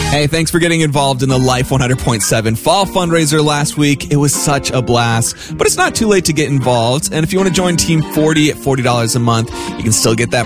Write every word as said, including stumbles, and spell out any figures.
Hey, thanks for getting involved in the Life one hundred point seven Fall Fundraiser last week. It was such a blast, but it's not too late to get involved. And if you want to join Team forty at forty dollars a month, you can still get that